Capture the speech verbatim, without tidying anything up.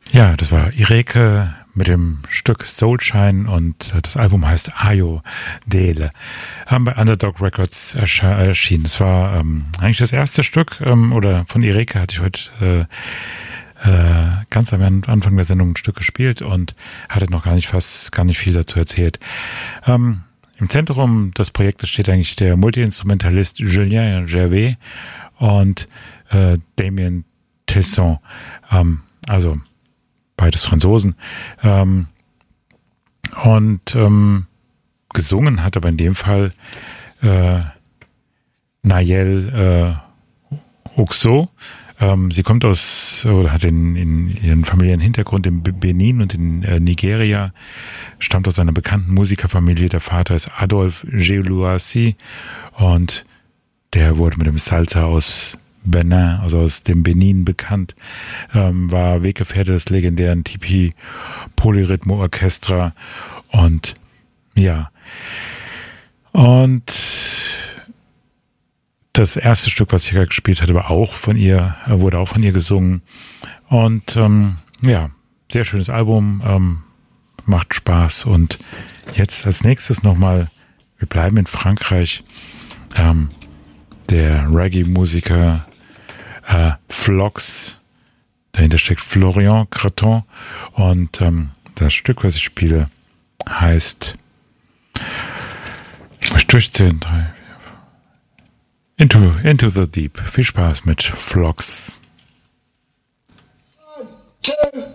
Ja, das war Ireke mit dem Stück Soulshine und das Album heißt Ayo Dele. Haben bei Underdog Records erschienen. Das war ähm, eigentlich das erste Stück ähm, oder von Ireke hatte ich heute äh, äh, ganz am Anfang der Sendung ein Stück gespielt und hatte noch gar nicht fast gar nicht viel dazu erzählt. Ähm, Im Zentrum des Projektes steht eigentlich der Multi-Instrumentalist Julien Gervais und äh, Damien Tesson. Ähm, also beides Franzosen. Ähm, und ähm, gesungen hat aber in dem Fall äh, Nayel äh, Oxo. Ähm, sie kommt aus, oder hat in, in ihren familiären Hintergrund in Benin und in äh, Nigeria, stammt aus einer bekannten Musikerfamilie. Der Vater ist Adolphe Gelouassi und der wurde mit dem Salsa aus Benin, also aus dem Benin bekannt, ähm, war Weggefährte des legendären Tipi Polyrhythmo Orchestra und ja, und das erste Stück, was ich gerade gespielt hatte, war auch von ihr, wurde auch von ihr gesungen und ähm, ja, sehr schönes Album, ähm, macht Spaß und jetzt als nächstes nochmal, wir bleiben in Frankreich, ähm, der Reggae-Musiker äh, Flox, dahinter steckt Florian Creton und ähm, das Stück, was ich spiele, heißt, ich möchte durchzählen, drei, vier, Into, Into the Deep. Viel Spaß mit Flox. One, two.